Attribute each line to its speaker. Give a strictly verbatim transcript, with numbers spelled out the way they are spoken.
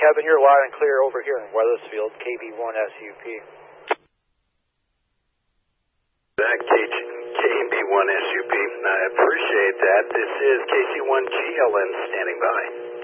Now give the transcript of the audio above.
Speaker 1: Kevin, you're loud and clear over here in Weathersfield, K B one S U P.
Speaker 2: Back K B one S U P. I appreciate that. This is K C one G L N standing by.